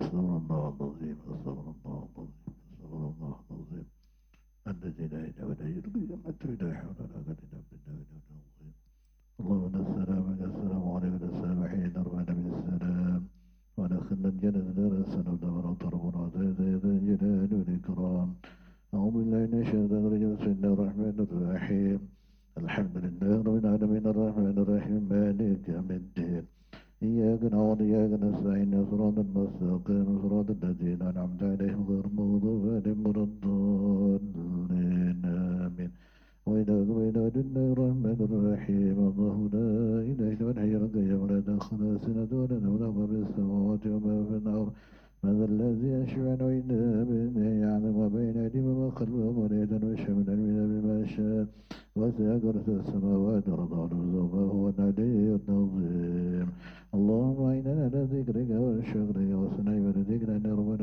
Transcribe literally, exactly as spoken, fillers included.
أستغفر الله العظيم أستغفر الله العظيم أستغفر الله العظيم الذي لا إله إلا هو القيوم لا حول ولا قوة إلا بالله العظيم. اللهم لا السلام عليك السلام عليك السلام حين ربنا من السلام ودخلنا الجنة دار السلام دار ربنا ذا الجلال والإكرام. أعوذ بالله من الشيطان الرجيم بسم الله الرحمن الرحيم. الحمد لله رب العالمين الرحمن الرحيم مالك يوم الدين إياك نعبد وإياك نستعين صراط المستقيم صراط الذين أنعمت عليهم غير المغضوب عليهم ولا الضالين آمين. وإذا قضينا وجدنا الرحمن الرحيم الله لا إله إلا هو الحي القيوم لا تأخذه سنة ولا نوم له ما في السماوات وما في الأرض من ذا الذي يشفع عنده بإذنه يعلم ما بين أيديهم وما خلفهم ولا يدرون شيئا من علمه بما شاء وسع كرسي السماوات والأرض وهو العلي العظيم. اللهم أعنا على ذكرك وشكرك وحسن عبادتك لأن ربنا